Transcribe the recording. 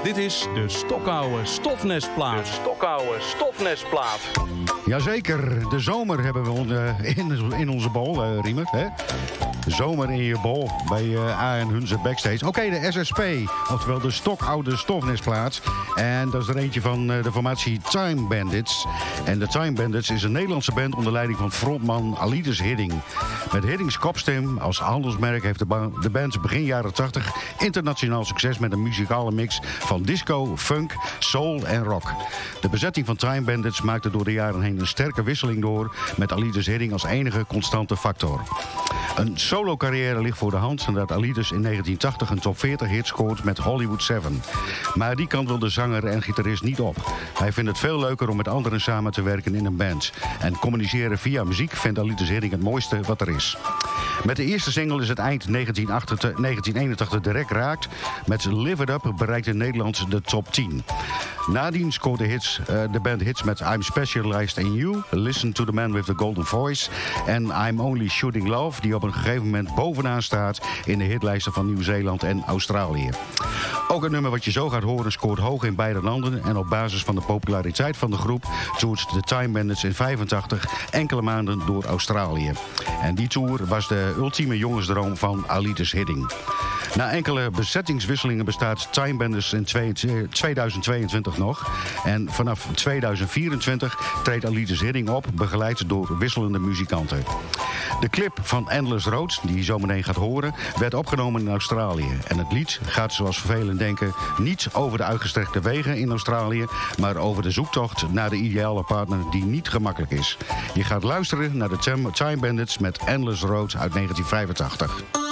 Dit is de Stokoude Stofnestplaat. De Stokoude Stofnestplaat. Jazeker, de zomer hebben we in onze bol, Riemer. Hè? Zomer in je bol bij A en Hunze Backstage. Oké, de SSP, oftewel de Stokoude Stofnestplaat. En dat is er eentje van de formatie Time Bandits. En de Time Bandits is een Nederlandse band onder leiding van frontman Alides Hidding. Met Hiddings kopstem als handelsmerk heeft de band begin jaren 80 internationaal succes met een muzikale mix van disco, funk, soul en rock. De bezetting van Time Bandits maakte door de jaren heen een sterke wisseling door, met Alides Hidding als enige constante factor. Een solo-carrière ligt voor de hand nadat Alides in 1980 een top 40 hit scoort met Hollywood 7. Maar die kant wil de zanger en gitarist niet op. Hij vindt het veel leuker om met anderen samen te werken in een band. En communiceren via muziek vindt Alides Hidding het mooiste wat er is. Met de eerste single is het eind 1981 direct raakt. Met Live It Up bereikt in Nederland de top 10. Nadien scoort de band hits met I'm Specialized in You, Listen to the Man with the Golden Voice en I'm Only Shooting Love, die op een gegeven moment bovenaan staat in de hitlijsten van Nieuw-Zeeland en Australië. Ook het nummer wat je zo gaat horen scoort hoog in beide landen en op basis van de populariteit van de groep toert de Time Bandits in 85 enkele maanden door Australië. En die tour was de ultieme jongensdroom van Alides Hidding. Na enkele bezettingswisselingen bestaat Time Bandits in 2022 nog. En vanaf 2024 treedt Alides Hidding op, begeleid door wisselende muzikanten. De clip van Endless Road, die je zo meteen gaat horen, werd opgenomen in Australië. En het lied gaat, zoals velen denken, niet over de uitgestrekte wegen in Australië, maar over de zoektocht naar de ideale partner die niet gemakkelijk is. Je gaat luisteren naar de Time Bandits met Endless Road uit 1985.